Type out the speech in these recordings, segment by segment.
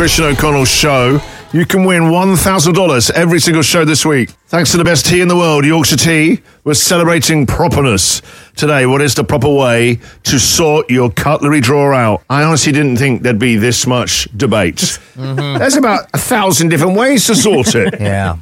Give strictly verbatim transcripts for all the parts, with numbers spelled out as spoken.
Christian O'Connell Show. You can win one thousand dollars every single show this week. Thanks to the best tea in the world, Yorkshire Tea. We're celebrating properness today. What is the proper way to sort your cutlery drawer out? I honestly didn't think there'd be this much debate. Mm-hmm. There's about a thousand different ways to sort it. Yeah.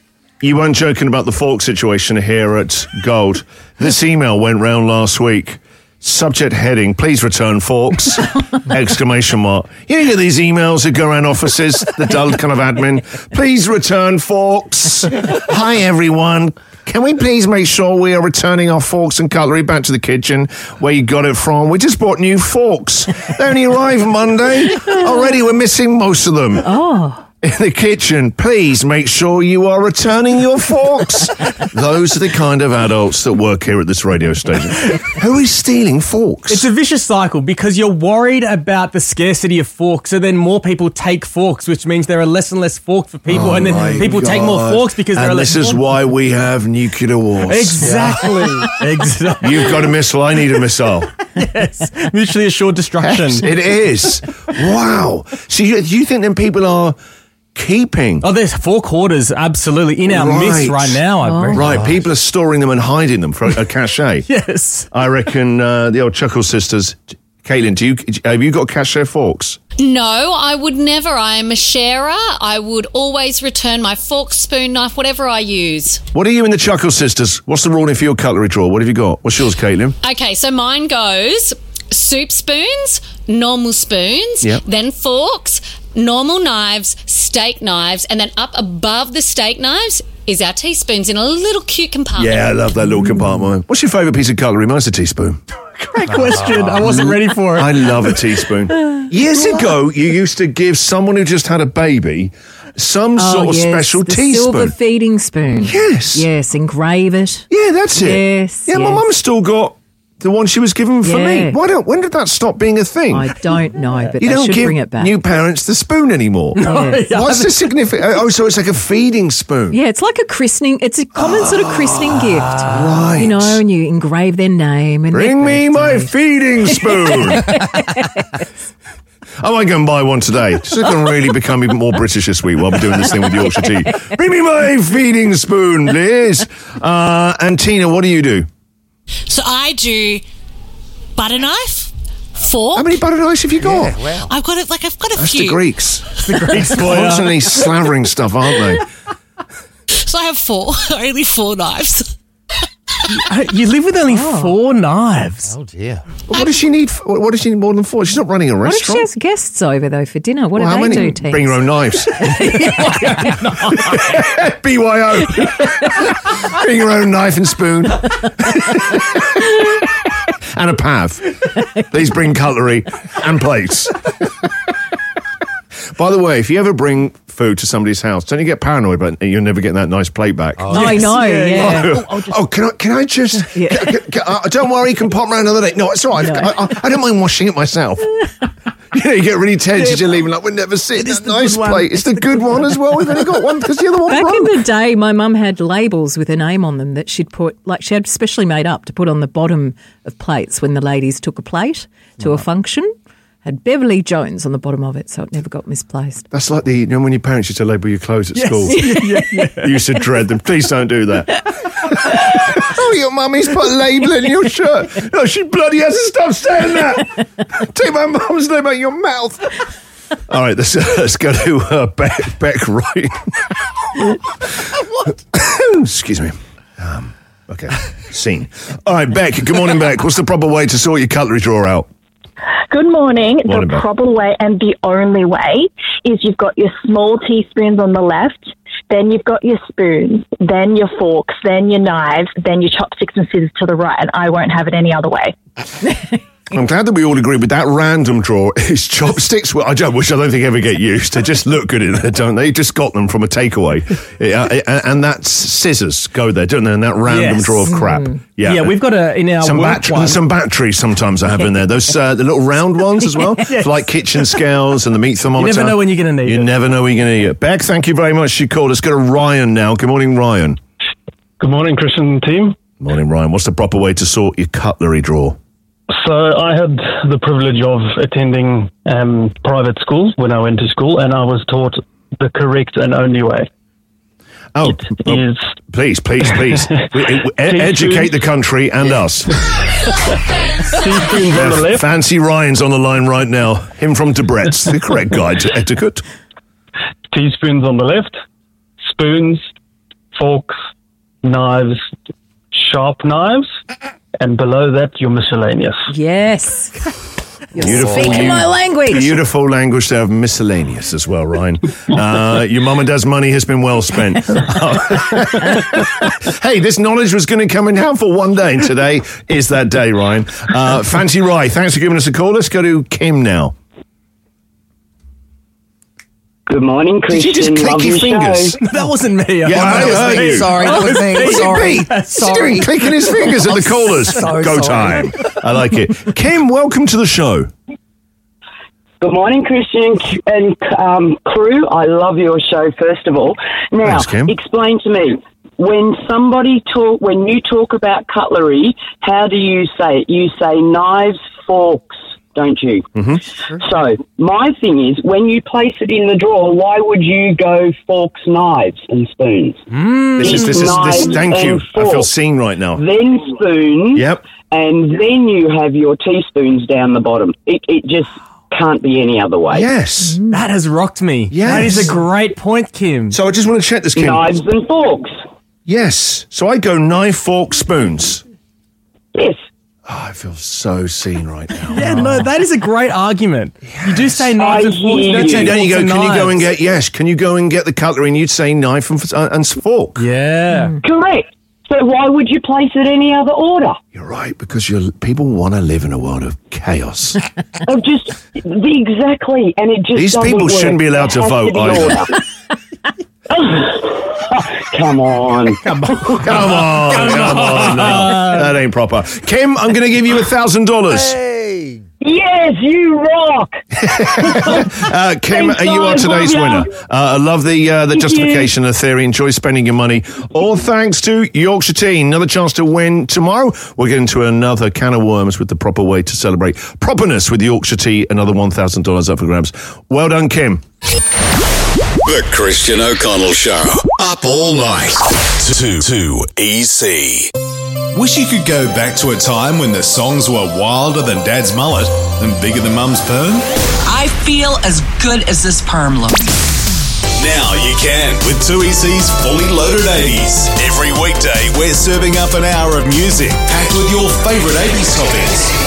You weren't joking about the fork situation here at Gold. This email went round last week. Subject heading, please return forks, exclamation mark. You get these emails that go around offices, the dull kind of admin. Please return forks. Hi, everyone. Can we please make sure we are returning our forks and cutlery back to the kitchen where you got it from? We just bought new forks. They only arrived Monday. Already we're missing most of them. Oh. In the kitchen, please make sure you are returning your forks. Those are the kind of adults that work here at this radio station. Who is stealing forks? It's a vicious cycle because you're worried about the scarcity of forks, so then more people take forks, which means there are less and less forks for people, oh and then people God. take more forks because and there are less this is forks. why we have nuclear wars. Exactly. exactly. You've got a missile, I need a missile. Yes. Mutually assured destruction. Yes, it is. Wow. So you, you think then people are keeping? Oh, there's fork hoarders, absolutely, in our right. midst right now. I Oh. Right, people are storing them and hiding them for a, a cachet. Yes. I reckon uh, the old Chuckle sisters. Caitlin, do you have you got cachet forks? No, I would never. I am a sharer. I would always return my fork, spoon, knife, whatever I use. What are you in the Chuckle sisters? What's the ruling for your cutlery drawer? What have you got? What's yours, Caitlin? Okay, so mine goes soup spoons, normal spoons, Yep. then forks, normal knives, steak knives, and then up above the steak knives is our teaspoons in a little cute compartment. Yeah, I love that little compartment. What's your favourite piece of cutlery? Mine's a teaspoon. Great question. I wasn't ready for it. I love a teaspoon. Years ago, you used to give someone who just had a baby some Oh, sort of yes, special the teaspoon. silver feeding spoon. Yes. Yes, engrave it. Yeah, that's it. Yes, Yeah, my yes. mum's still got the one she was given for me. Yeah. Why don't? When did that stop being a thing? I don't know, but you they don't should give bring it back. new parents the spoon anymore. Yes. What's the significance? Oh, so it's like a feeding spoon. Yeah, it's like a christening. It's a common sort of christening gift. Right. You know, and you engrave their name. And Bring their me my birthday. feeding spoon. I might go and buy one today. Just so I can really become even more British this week while we're doing this thing with Yorkshire Tea. Bring me my feeding spoon, please. Uh, and Tina, what do you do? So I do butter knife, fork. How many butter knives have you got? Yeah, wow. I've got it like I've got a That's few. the Greeks. The Greeks for you. Constantly slavering stuff, aren't they? So I have four, only four knives. You live with only four knives. Oh, dear. What does she need? What what does she need more than four? She's not running a What if she restaurant. has guests over, though, for dinner? What Well, do how they many? do, Teens? Bring your own knives. B Y O. Bring your own knife and spoon. And a pav. Please bring cutlery and plates. By the way, if you ever bring food to somebody's house, don't you get paranoid about you're never getting that nice plate back? Oh, I know, yeah. Oh, oh, can I? Can I just? Yeah. Can, can, can, uh, don't worry, you can pop round another day. No, it's all right. I, I, I don't mind washing it myself. You know, you get really tense as you're leaving. Like, we're never seeing that nice good one. plate. It's the good one as well. We've only got one because the other one Back broke. in the day, my mum had labels with her name on them that she'd put, like she had specially made up to put on the bottom of plates when the ladies took a plate to a function. Had Beverly Jones on the bottom of it, so it never got misplaced. That's like the, you know, when your parents used to label your clothes at Yes. school. yeah, yeah. You used to dread them. Please don't do that. Oh, your mummy's put a label in your shirt. Oh, she bloody has to stop saying that. Take my mum's name out of your mouth. All right, let's, uh, let's go to uh, Beck, Beck right now. Excuse me. Um, okay, scene. All right, Beck, good morning, Beck. What's the proper way to sort your cutlery drawer out? Good morning. Morning, the Beth. proper way and the only way is you've got your small teaspoons on the left, then you've got your spoons, then your forks, then your knives, then your chopsticks and scissors to the right, and I won't have it any other way. I'm glad that we all agree with that random drawer is chopsticks. Well, I don't, which I don't think ever get used. They just look good in there, don't they? You just got them from a takeaway. Yeah, and, and that's scissors go there, don't they? And that random Yes. drawer of crap. Yeah, Yeah, we've got a in our some, work bat- one. some batteries sometimes I have in there. Those uh, the little round ones as well, Yes. for like kitchen scales and the meat thermometer. You never know when you're going to need You it. never know when you're going to need it. Beck, thank you very much. You called. Let's go to Ryan now. Good morning, Ryan. Good morning, Christian team. Morning, Ryan. What's the proper way to sort your cutlery drawer? So I had the privilege of attending um, private school when I went to school, and I was taught the correct and only way. Oh, It oh, is please, please, please. We- we- e- educate the country and us. teaspoons on the left, Fancy Ryan's on the line right now. Him from Debrett's, the correct guide to etiquette. teaspoons on the left, spoons, forks, knives, sharp knives, and below that, your miscellaneous. Yes. You're Beautiful. speaking You- my language. Beautiful language there of miscellaneous as well, Ryan. Uh, your mum and dad's money has been well spent. Hey, this knowledge was going to come in helpful one day, and today is that day, Ryan. Uh, Fancy Rye, thanks for giving us a call. Let's go to Kim now. Good morning, Did Christian. you just click Love your fingers? show. That wasn't me. Yeah, Oh, I that was heard me. you. Sorry, that was me. Was it Sorry. me? Sorry. He's clicking his fingers at the callers. so Go sorry. time. I like it. Kim, welcome to the show. Good morning, Christian and um, crew. I love your show, first of all. Now, Thanks, Kim. explain to me, when somebody talk, when you talk about cutlery, how do you say it? You say knives, forks, don't you? Mm-hmm. So, my thing is, when you place it in the drawer, why would you go forks, knives, and spoons? This is, this is, this, Knives thank you. and I feel forks. seen right now. Then spoons. Yep. And then you have your teaspoons down the bottom. It, it just can't be any other way. Yes. That has rocked me. Yes. That is a great point, Kim. So I just want to check this, Kim. Knives and forks. Yes. So I go knife, fork, spoons. Yes. Oh, I feel so seen right now. Yeah, no, that is a great argument. You do say knives I and forks. You hear don't say you. Then you go, forks can you go and knives. get, yes, can you go and get the cutlery? And you'd say knife and, uh, and fork. Yeah. Correct. So why would you place it any other order? You're right, because you're, people want to live in a world of chaos. Of just the exactly, and it just These doesn't people work. shouldn't be allowed It to has vote be either. order. Come on. Come on, come on. No, that ain't proper. Kim, I'm going to give you a thousand dollars. Yes, you rock. Uh, Kim, Thanks, uh, you are guys. today's Love winner. ya. Uh, I love the uh, the Thank justification of the theory. Enjoy spending your money. All thanks to Yorkshire Tea. Another chance to win tomorrow. We'll get into another can of worms with the proper way to celebrate properness with Yorkshire Tea. Another one thousand dollars up for grabs. Well done, Kim. The Christian O'Connell Show. Up all night. two two E C. Wish you could go back to a time when the songs were wilder than Dad's mullet and bigger than Mum's perm? I feel as good as this perm looks. Now you can with two E C's Fully Loaded eighties. Every weekday, we're serving up an hour of music packed with your favourite eighties topics.